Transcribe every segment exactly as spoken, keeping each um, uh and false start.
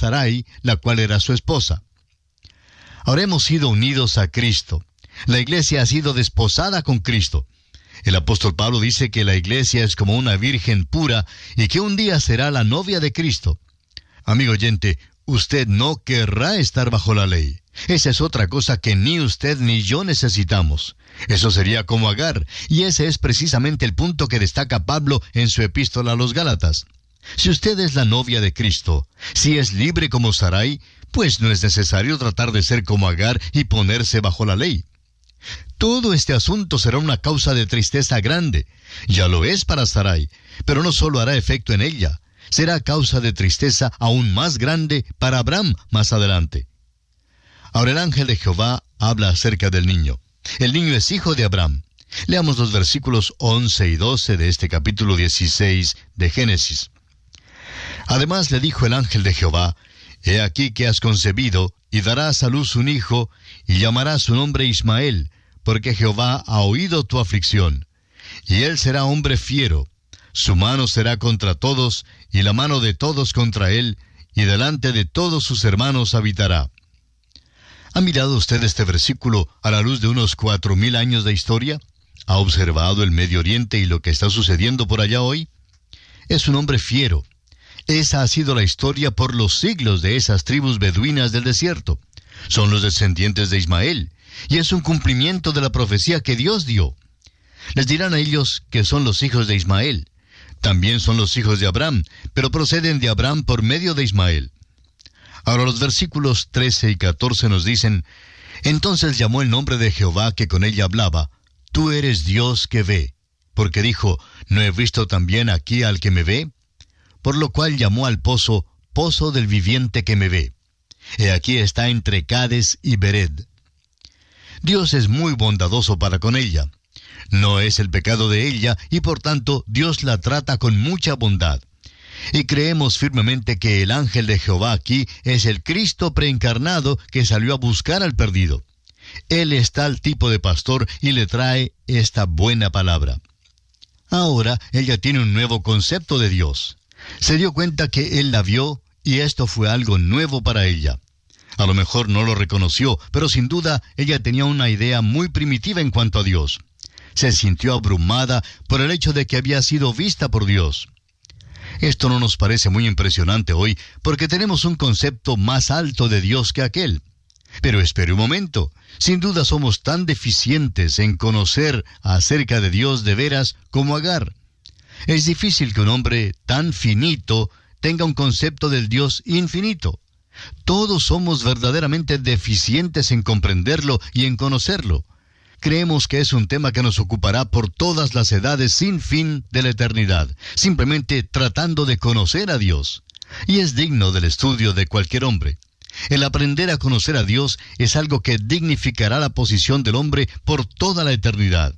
Sarai, la cual era su esposa. Ahora hemos sido unidos a Cristo. La iglesia ha sido desposada con Cristo. El apóstol Pablo dice que la iglesia es como una virgen pura y que un día será la novia de Cristo. Amigo oyente, usted no querrá estar bajo la ley. Esa es otra cosa que ni usted ni yo necesitamos. Eso sería como Agar, y ese es precisamente el punto que destaca Pablo en su epístola a los Gálatas. Si usted es la novia de Cristo, si es libre como Sarai, pues no es necesario tratar de ser como Agar y ponerse bajo la ley. Todo este asunto será una causa de tristeza grande. Ya lo es para Sarai, pero no solo hará efecto en ella, será causa de tristeza aún más grande para Abraham más adelante. Ahora el ángel de Jehová habla acerca del niño. El niño es hijo de Abraham. Leamos los versículos once y doce de este capítulo dieciséis de Génesis. Además le dijo el ángel de Jehová: He aquí que has concebido, y darás a luz un hijo, y llamarás su nombre Ismael, porque Jehová ha oído tu aflicción. Y él será hombre fiero, su mano será contra todos, y la mano de todos contra él, y delante de todos sus hermanos habitará. ¿Ha mirado usted este versículo a la luz de unos cuatro mil años de historia? ¿Ha observado el Medio Oriente y lo que está sucediendo por allá hoy? Es un hombre fiero. Esa ha sido la historia por los siglos de esas tribus beduinas del desierto. Son los descendientes de Ismael, y es un cumplimiento de la profecía que Dios dio. Les dirán a ellos que son los hijos de Ismael. También son los hijos de Abraham, pero proceden de Abraham por medio de Ismael. Ahora los versículos trece y catorce nos dicen: Entonces llamó el nombre de Jehová que con ella hablaba: Tú eres Dios que ve. Porque dijo: ¿No he visto también aquí al que me ve? Por lo cual llamó al pozo, Pozo del viviente que me ve. He aquí está entre Cades y Bered. Dios es muy bondadoso para con ella. No es el pecado de ella, y por tanto Dios la trata con mucha bondad. Y creemos firmemente que el ángel de Jehová aquí es el Cristo preencarnado que salió a buscar al perdido. Él es tal tipo de pastor y le trae esta buena palabra. Ahora ella tiene un nuevo concepto de Dios. Se dio cuenta que Él la vio, y esto fue algo nuevo para ella. A lo mejor no lo reconoció, pero sin duda ella tenía una idea muy primitiva en cuanto a Dios. Se sintió abrumada por el hecho de que había sido vista por Dios. Esto no nos parece muy impresionante hoy, porque tenemos un concepto más alto de Dios que aquel. Pero espere un momento, sin duda somos tan deficientes en conocer acerca de Dios de veras como Agar. Es difícil que un hombre tan finito tenga un concepto del Dios infinito. Todos somos verdaderamente deficientes en comprenderlo y en conocerlo. Creemos que es un tema que nos ocupará por todas las edades sin fin de la eternidad, simplemente tratando de conocer a Dios. Y es digno del estudio de cualquier hombre. El aprender a conocer a Dios es algo que dignificará la posición del hombre por toda la eternidad.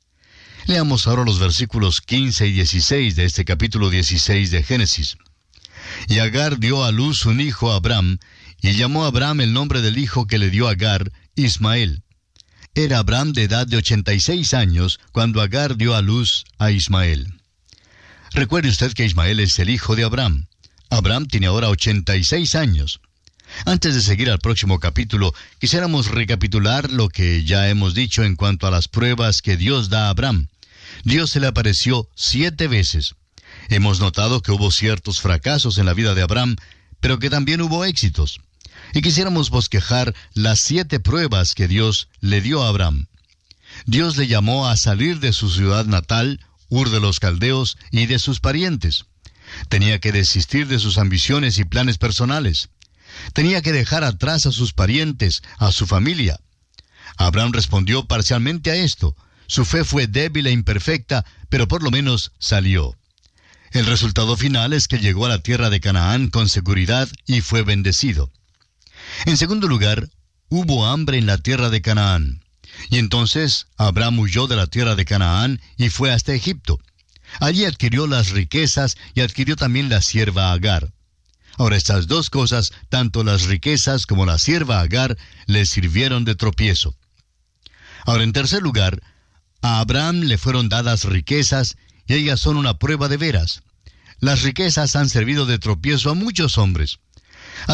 Leamos ahora los versículos quince y dieciséis de este capítulo dieciséis de Génesis. Y Agar dio a luz un hijo a Abraham, y llamó a Abraham el nombre del hijo que le dio Agar, Ismael. Era Abraham de edad de ochenta y seis años cuando Agar dio a luz a Ismael. Recuerde usted que Ismael es el hijo de Abraham. Abraham tiene ahora ochenta y seis años. Antes de seguir al próximo capítulo, quisiéramos recapitular lo que ya hemos dicho en cuanto a las pruebas que Dios da a Abraham. Dios se le apareció siete veces. Hemos notado que hubo ciertos fracasos en la vida de Abraham, pero que también hubo éxitos. Y quisiéramos bosquejar las siete pruebas que Dios le dio a Abraham. Dios le llamó a salir de su ciudad natal, Ur de los Caldeos, y de sus parientes. Tenía que desistir de sus ambiciones y planes personales. Tenía que dejar atrás a sus parientes, a su familia. Abraham respondió parcialmente a esto. Su fe fue débil e imperfecta, pero por lo menos salió. El resultado final es que llegó a la tierra de Canaán con seguridad y fue bendecido. En segundo lugar, hubo hambre en la tierra de Canaán. Y entonces Abraham huyó de la tierra de Canaán y fue hasta Egipto. Allí adquirió las riquezas y adquirió también la sierva Agar. Ahora estas dos cosas, tanto las riquezas como la sierva Agar, le sirvieron de tropiezo. Ahora en tercer lugar, a Abraham le fueron dadas riquezas y ellas son una prueba de veras. Las riquezas han servido de tropiezo a muchos hombres.